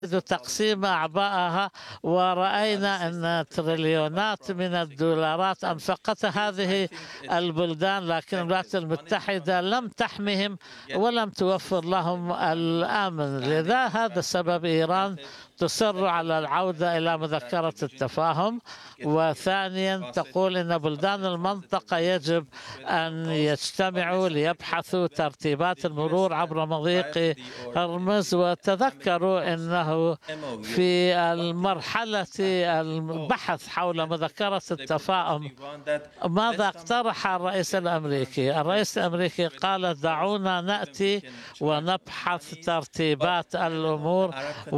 تقسيم أعبائها، ورأينا أن تريليونات من الدولارات أنفقتها هذه البلدان، لكن الولايات المتحدة لم تحمهم ولم توفر لهم الأمن. لذا هذا سبب إيران تصر على العودة إلى مذكرة التفاهم. وثانيا تقول إن بلدان المنطقة يجب أن يجتمعوا ليبحثوا ترتيبات المرور عبر مضيق هرمز. وتذكروا أنه في المرحلة البحث حول مذكرة التفاهم ماذا اقترح الرئيس الأمريكي؟ الرئيس الأمريكي قال دعونا نأتي ونبحث ترتيبات الأمور،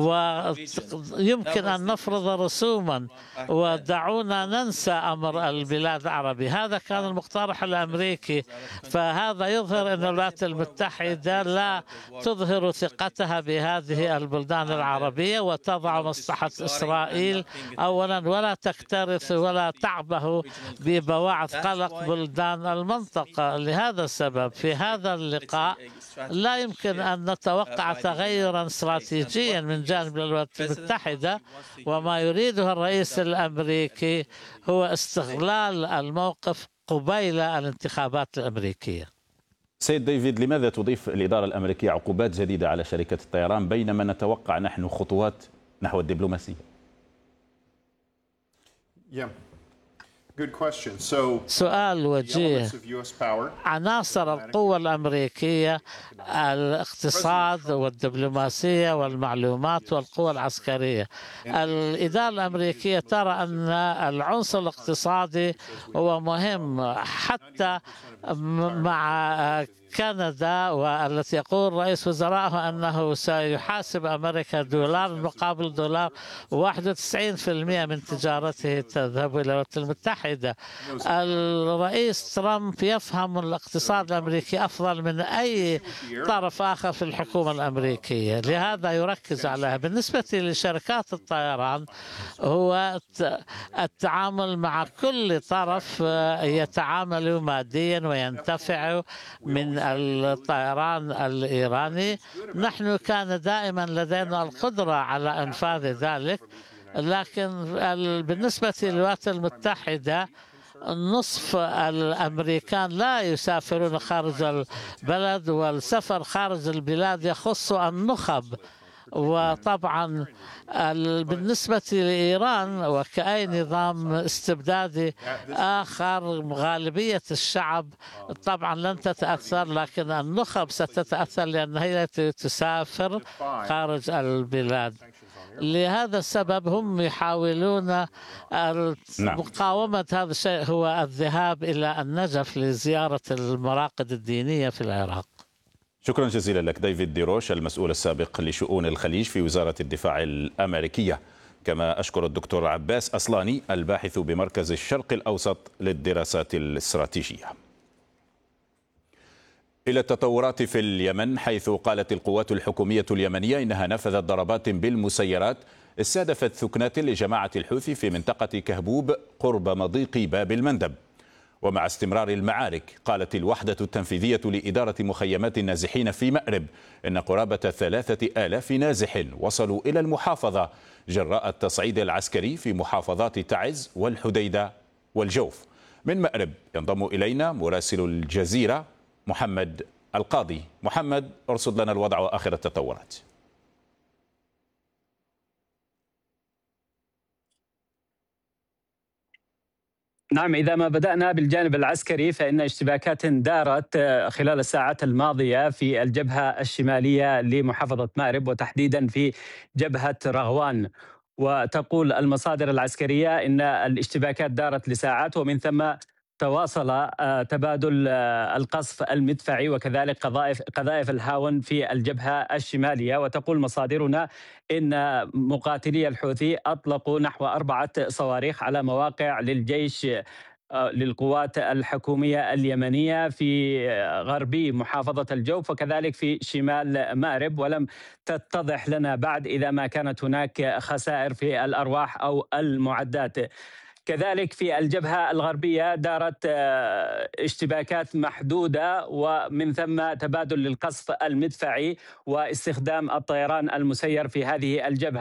ويمكن أن نفرض رسوما، ودعونا ننسى أمر البلاد العربية. هذا كان المقترح الأمريكي. فهذا يظهر أن الولايات المتحدة لا تظهر ثقتها بهذه البلدان العربية، وتضع مصلحة إسرائيل أولا، ولا تكترث ولا تعبه ببواعث قلق بلدان المنطقة. لهذا السبب في هذا اللقاء لا يمكن أن نتوقع تغيرا استراتيجيا من جانب الولايات المتحدة، وما يريده الرئيس الأمريكي هو استغلال الموقف قبيل الانتخابات الأمريكية. سيد ديفيد، لماذا تضيف الإدارة الأمريكية عقوبات جديدة على شركة الطيران بينما نتوقع نحن خطوات نحو الدبلوماسية؟ سؤال وجيه. عناصر القوة الأمريكية الاقتصاد والدبلوماسية والمعلومات والقوة العسكرية. الإدارة الأمريكية ترى أن العنصر الاقتصادي هو مهم، حتى مع كندا، والتي يقول رئيس وزرائه أنه سيحاسب أمريكا دولار مقابل دولار، 91% من تجارته تذهب إلى الولايات المتحدة. الرئيس ترامب يفهم الاقتصاد الأمريكي أفضل من أي طرف آخر في الحكومة الأمرريكية، لهذا يركز عليها. بالنسبة لشركات الطيران هو التعامل مع كل طرف يتعامل ماديا وينتفع من الطيران الإيراني. نحن كان دائما لدينا القدرة على إنفاذ ذلك، لكن بالنسبة للولايات المتحدة نصف الأمريكان لا يسافرون خارج البلد، والسفر خارج البلاد يخص النخب. وطبعا بالنسبة لإيران وكأي نظام استبدادي آخر، غالبية الشعب طبعا لن تتأثر، لكن النخب ستتأثر لأن هي تسافر خارج البلاد. لهذا السبب هم يحاولون مقاومة هذا الشيء، هو الذهاب إلى النجف لزيارة المراقد الدينية في العراق. شكرا جزيلا لك ديفيد ديروش، المسؤول السابق لشؤون الخليج في وزارة الدفاع الأمريكية. كما أشكر الدكتور عباس أصلاني الباحث بمركز الشرق الأوسط للدراسات الاستراتيجية. إلى التطورات في اليمن، حيث قالت القوات الحكومية اليمنية إنها نفذت ضربات بالمسيرات استهدفت ثكنات لجماعة الحوثي في منطقة كهبوب قرب مضيق باب المندب. ومع استمرار المعارك، قالت الوحدة التنفيذية لإدارة مخيمات النازحين في مأرب إن قرابة 3000 نازح وصلوا إلى المحافظة جراء التصعيد العسكري في محافظات تعز والحديدة والجوف. من مأرب ينضم إلينا مراسل الجزيرة محمد القاضي. محمد، ارصد لنا الوضع وآخر التطورات. نعم، إذا ما بدأنا بالجانب العسكري فإن اشتباكات دارت خلال الساعات الماضية في الجبهة الشمالية لمحافظة مأرب، وتحديدا في جبهة رغوان. وتقول المصادر العسكرية إن الاشتباكات دارت لساعات، ومن ثم تواصل تبادل القصف المدفعي وكذلك قذائف الهاون في الجبهة الشمالية. وتقول مصادرنا إن مقاتلي الحوثي أطلقوا نحو 4 صواريخ على مواقع للجيش للقوات الحكومية اليمنية في غربي محافظة الجوف وكذلك في شمال مأرب، ولم تتضح لنا بعد إذا ما كانت هناك خسائر في الأرواح أو المعدات. كذلك في الجبهة الغربية دارت اشتباكات محدودة، ومن ثم تبادل للقصف المدفعي واستخدام الطيران المسير في هذه الجبهة.